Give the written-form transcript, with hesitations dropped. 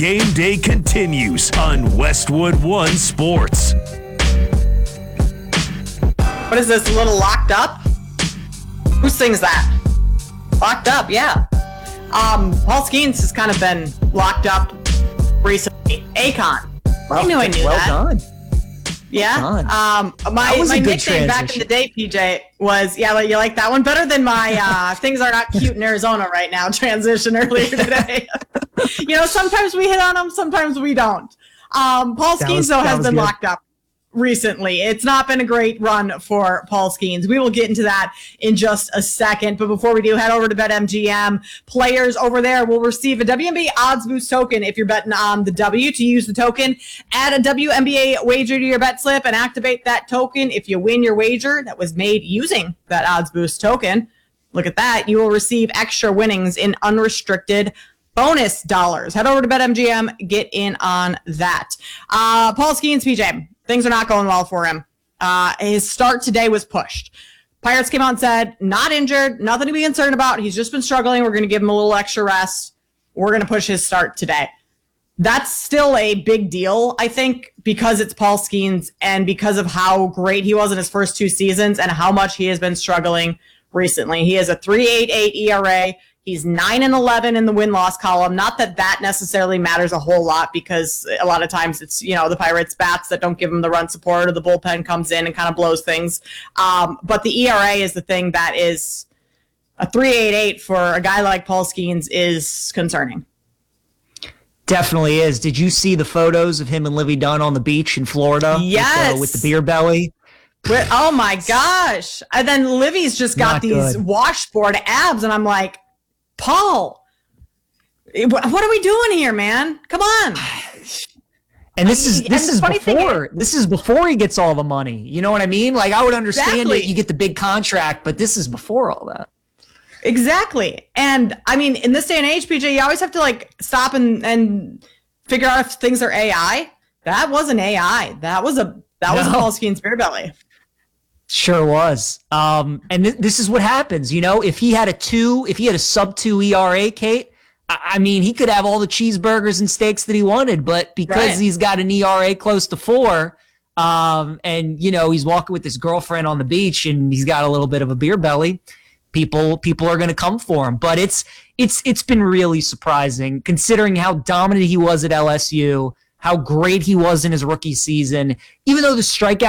Game day continues on Westwood One Sports. What is this, a little Locked Up? Who sings that? Locked Up, yeah. Paul Skeens has kind of been locked up recently. Akon. I knew that. Well done. Yeah. My nickname back in the day, PJ, was you like that one better than my things are not cute in Arizona right now transition earlier today. Sometimes we hit on them, sometimes we don't. Paul Skeens though has been locked up recently. It's not been a great run for Paul Skeens. We will get into that in just a second. But before we do, head over to BetMGM. Players over there will receive a WNBA odds boost token if you're betting on the W. To use the token, add a WNBA wager to your bet slip and activate that token. If you win your wager that was made using that odds boost token, look at that, you will receive extra winnings in unrestricted bonus dollars. Head over to BetMGM, get in on that. Paul Skeens, PJ, things are not going well for him. His start today was pushed. Pirates came out and said, not injured, nothing to be concerned about. He's just been struggling. We're going to give him a little extra rest. We're going to push his start today. That's still a big deal, I think, because it's Paul Skeens and because of how great he was in his first two seasons and how much he has been struggling recently. He has a 3.88 ERA. He's 9-11 in the win-loss column. Not that necessarily matters a whole lot because a lot of times it's, the Pirates bats that don't give him the run support or the bullpen comes in and kind of blows things. But the ERA is the thing that is a 3.88 for a guy like Paul Skeens is concerning. Definitely is. Did you see the photos of him and Livy Dunn on the beach in Florida? Yes. With the beer belly? Oh my gosh. And then Livy's just got these washboard abs and I'm like, Paul, what are we doing here, man? Come on. And this is before he gets all the money. You know what I mean? Like, I would understand it. You get the big contract, but this is before all that. Exactly. And I mean, in this day and age, PJ, you always have to stop and figure out if things are AI. That wasn't AI. That was a Paul Skeens beer belly. Sure was. And this is what happens, if he had a sub 2 ERA, Kate, I mean, he could have all the cheeseburgers and steaks that he wanted, but because he's got an ERA close to 4, and he's walking with his girlfriend on the beach and he's got a little bit of a beer belly, people are going to come for him. But it's been really surprising considering how dominant he was at LSU, how great he was in his rookie season, even though the strikeout